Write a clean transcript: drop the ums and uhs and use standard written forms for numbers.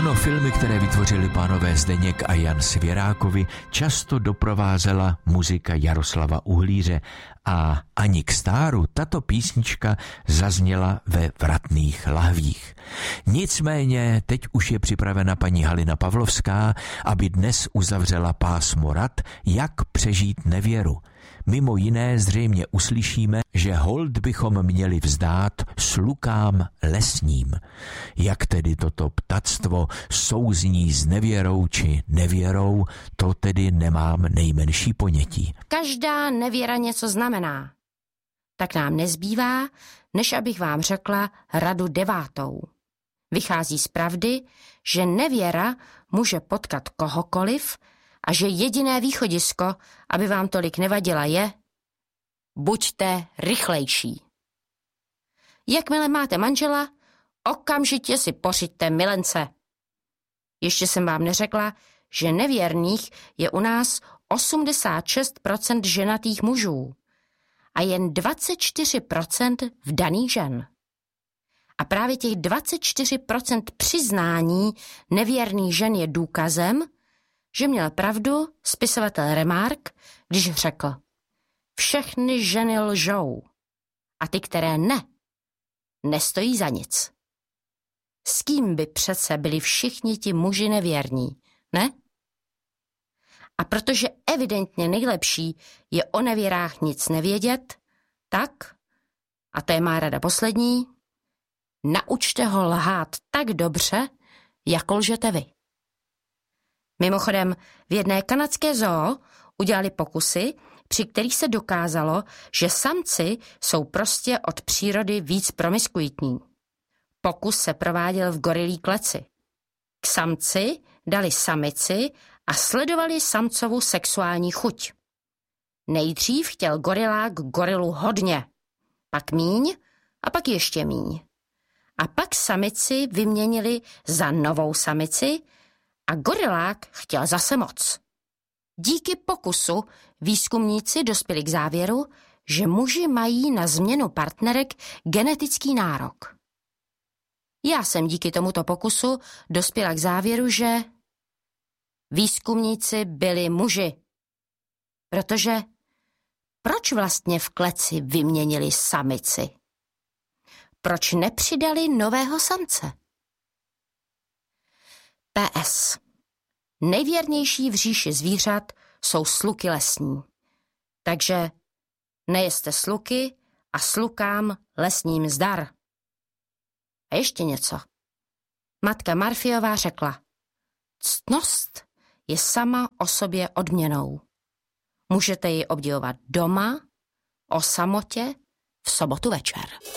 Ano, filmy, které vytvořili pánové Zdeněk a Jan Svěrákovi, často doprovázela muzika Jaroslava Uhlíře a ani k stáru tato písnička zazněla ve Vratných lahvích. Nicméně teď už je připravena paní Halina Pavlovská, aby dnes uzavřela pásmo rad, jak přežít nevěru. Mimo jiné zřejmě uslyšíme, že hold bychom měli vzdát slukám lesním. Jak tedy toto ptactvo souzní s nevěrou či nevěrou, to tedy nemám nejmenší ponětí. Každá nevěra něco znamená. Tak nám nezbývá, než abych vám řekla radu 9. Vychází z pravdy, že nevěra může potkat kohokoliv a že jediné východisko, aby vám tolik nevadila, je: buďte rychlejší. Jakmile máte manžela, okamžitě si pořiďte milence. Ještě jsem vám neřekla, že nevěrných je u nás 86% ženatých mužů a jen 24% vdaných žen. A právě těch 24% přiznání nevěrných žen je důkazem, že měl pravdu spisovatel Remarque, když řekl: všechny ženy lžou a ty, které ne, nestojí za nic. S kým by přece byli všichni ti muži nevěrní, ne? A protože evidentně nejlepší je o nevěrách nic nevědět, tak, a to je má rada poslední, naučte ho lhát tak dobře, jako lžete vy. Mimochodem, v jedné kanadské zoo udělali pokusy, při kterých se dokázalo, že samci jsou prostě od přírody víc promiskuitní. Pokus se prováděl v gorilí kleci. K samci dali samici a sledovali samcovu sexuální chuť. Nejdřív chtěl gorilák gorilu hodně, pak míň a pak ještě míň. A pak samici vyměnili za novou samici a gorilák chtěl zase moc. Díky pokusu výzkumníci dospěli k závěru, že muži mají na změnu partnerek genetický nárok. Já jsem díky tomuto pokusu dospěla k závěru, že výzkumníci byli muži. Protože proč vlastně v kleci vyměnili samici? Proč nepřidali nového samce? PS. Nejvěrnější v říši zvířat jsou sluky lesní. Takže nejeste sluky a slukám lesním zdar. A ještě něco. Matka Marfiová řekla: ctnost je sama o sobě odměnou. Můžete ji obdivovat doma, o samotě, v sobotu večer.